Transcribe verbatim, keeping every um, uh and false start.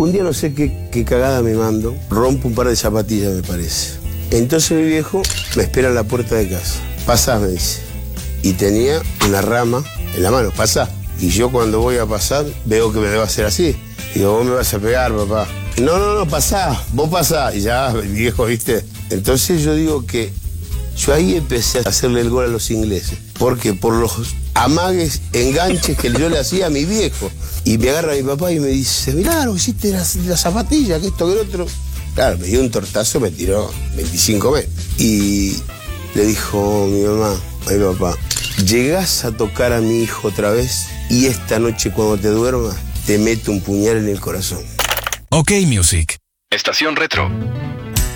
Un día no sé qué, qué cagada me mando, rompo un par de zapatillas, me parece. Entonces mi viejo me espera en la puerta de casa. Pasá, me dice. Y tenía una rama en la mano, pasá. Y yo cuando voy a pasar, veo que me debo hacer así. Digo, vos me vas a pegar, papá. No, no, no, pasá, vos pasá. Y ya, el viejo, ¿viste? Entonces yo digo que yo ahí empecé a hacerle el gol a los ingleses. ¿Por qué? Por los amagues, enganches que yo le hacía a mi viejo. Y me agarra mi papá y me dice, mirá, lo que hiciste de la, la zapatilla, que esto, que el otro. Claro, me dio un tortazo, me tiró veinticinco metros. Y le dijo mi mamá, a mi papá, llegás a tocar a mi hijo otra vez y esta noche cuando te duermas te meto un puñal en el corazón. Ok Music. Estación Retro.